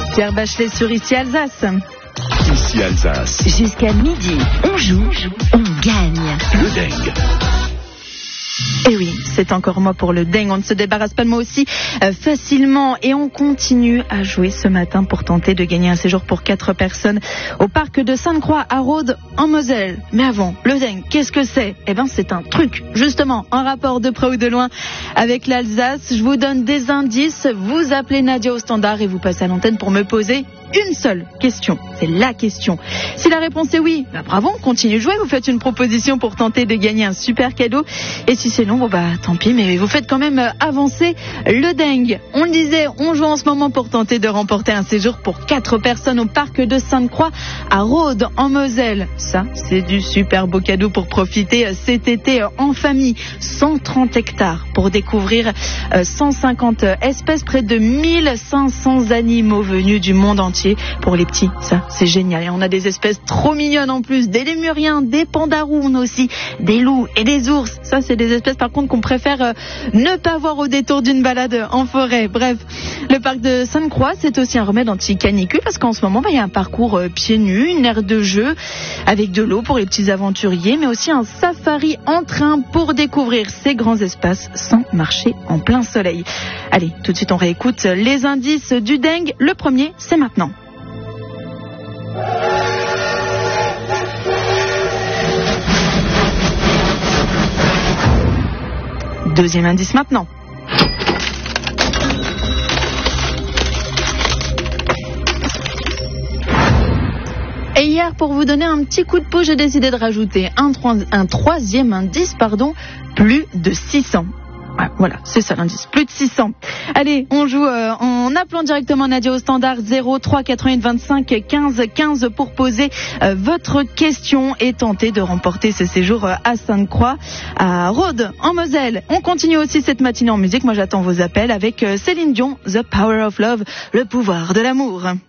Pierre Bachelet sur Ici Alsace. Ici Alsace. Jusqu'à midi, on joue, on gagne. Le dingue. Et oui, c'est encore moi pour le dingue. On ne se débarrasse pas de moi aussi facilement. Et on continue à jouer ce matin pour tenter de gagner un séjour pour 4 personnes au parc de Sainte-Croix à Rhodes en Moselle. Mais avant, le dingue, qu'est-ce que c'est ? Eh ben, c'est un truc, justement, en rapport de près ou de loin avec l'Alsace. Je vous donne des indices. Vous appelez Nadia au standard et vous passez à l'antenne pour me poser une seule question. C'est la question. Si la réponse est oui, bah bravo, continuez de jouer. Vous faites une proposition pour tenter de gagner un super cadeau. Et si c'est non, bon bah tant pis, mais vous faites quand même avancer le dingue. On le disait, on joue en ce moment pour tenter de remporter un séjour pour 4 personnes au parc de Sainte-Croix à Rhodes en Moselle. Ça, c'est du super beau cadeau pour profiter cet été en famille. 130 hectares pour découvrir 150 espèces, près de 1500 animaux venus du monde entier. Pour les petits, ça c'est génial. Et on a des espèces trop mignonnes en plus, des lémuriens, des pandarous aussi, des loups et des ours. Ça c'est des espèces par contre qu'on préfère ne pas voir au détour d'une balade en forêt. Bref, le parc de Sainte-Croix, c'est aussi un remède anti-canicule parce qu'en ce moment, il y a un parcours pieds nus, une aire de jeu avec de l'eau pour les petits aventuriers, mais aussi un safari en train pour découvrir ces grands espaces sans marcher en plein soleil. Allez, tout de suite on réécoute les indices du dingue. Le premier, c'est maintenant. Deuxième indice maintenant. Et hier, pour vous donner un petit coup de pouce, j'ai décidé de rajouter un troisième indice, plus de 600. Ouais, voilà, c'est ça l'indice, plus de 600. Allez, on joue en appelant directement Nadia au standard 03 88 25 15 15 pour poser votre question et tenter de remporter ce séjour à Sainte-Croix, à Rhodes, en Moselle. On continue aussi cette matinée en musique. Moi, j'attends vos appels avec Céline Dion, The Power of Love, le pouvoir de l'amour.